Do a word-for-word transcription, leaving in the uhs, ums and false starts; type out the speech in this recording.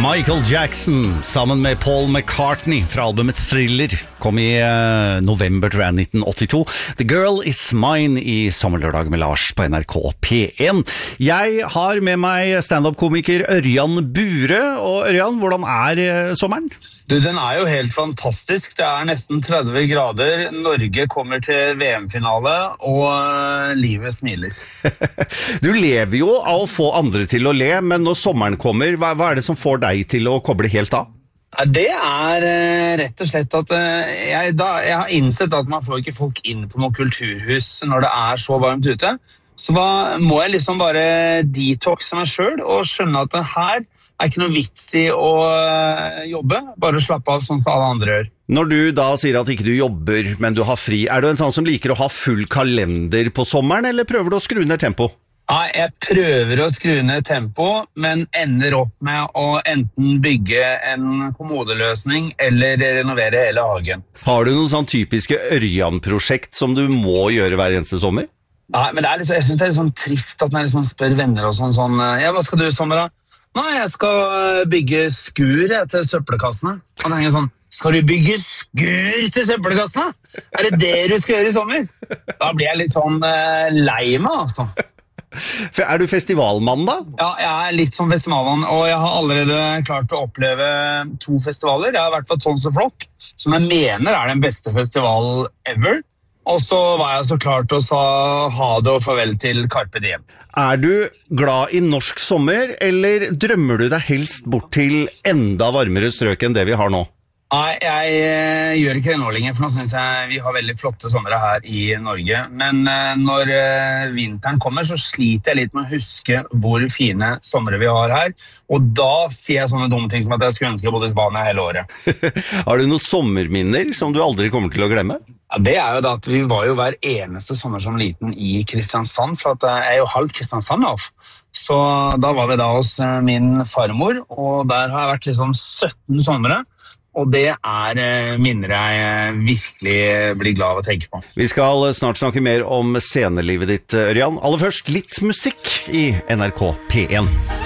Michael Jackson sammen med Paul McCartney fra albumet Thriller kom i uh, november tror jeg, nitten åttito. The Girl Is Mine i Sommerlørdag med Lars på N R K P én. Jeg har med meg stand-up-komiker Ørjan Bure. Og Ørjan, hvordan er uh, sommeren? Du, den er jo helt fantastisk. Det er nesten tretti grader. Norge kommer til V M-finale, og uh, livet smiler. Du lever jo av å få andre til å le, men når sommeren kommer, hva, hva er det som får deg til å koble helt av? Det er uh, rett og slett at uh, jeg, da, jeg har innsett at man får ikke folk inn på noe kulturhus når det er så varmt ute. Så da må jeg liksom bare detoxe meg selv og skjønne at det her er ikke noe vits i å jobbe, bare slappe av sånn som alle andre gjør. Når du da sier at ikke du jobber, men du har fri, er du en sånn som liker å ha full kalender på sommeren, eller prøver du å skru ned tempo? Ja, jeg prøver å skru ned tempo, men ender opp med å enten bygge en kommodeløsning eller renovere hele hagen. Har du noen sånn typiske Ørjan-prosjekt som du må gjøre hver eneste sommer? Nei, men det er liksom, jeg synes det er litt sånn trist at man liksom spør venner og sånn, sånn, ja, hva skal du i sommer da? Nei, jeg skal bygge skur til søppelkassene. Og det er sånn, skal du bygge skur til søppelkassene? Er det det du skal gjøre i sommer? Da blir jeg litt sånn uh, lei meg, altså. Er du festivalmann da? Ja, jeg er litt som festivalmann, og jeg har allerede klart å oppleve to festivaler. Jeg har vært på Tons of Rock, som jeg mener er den beste festival ever. Og så var jeg så klart å sa ha det og farvel til Carpe Diem. Er du glad i norsk sommer, eller drømmer du deg helst bort til enda varmere strøk enn det vi har nå? Nei, jeg eh, gjør ikke det nå lenger, for nå synes jeg vi har veldig flotte somre her i Norge. Men eh, når eh, vinteren kommer, så sliter jeg litt med å huske hvor fine somre vi har her. Og da sier jeg sånne dumme ting som at jeg skulle ønske jeg bodde i Spania hele året. Har du noen sommerminner som du aldri kommer til å glemme? Ja, det er jo da at vi var jo hver eneste sommer som liten i Kristiansand, for at jeg er jo halvt Kristiansand av. Så da var vi da hos min farmor, og der har jeg vært liksom sytten somre. Og det er minner jeg virkelig blir glad av å tenke på. Vi skal snart snakke mer om scenelivet ditt, Ørjan. Aller først litt musikk i N R K P én.